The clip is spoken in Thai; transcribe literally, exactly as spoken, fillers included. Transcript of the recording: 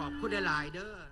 อบคุณหลายๆเด้อ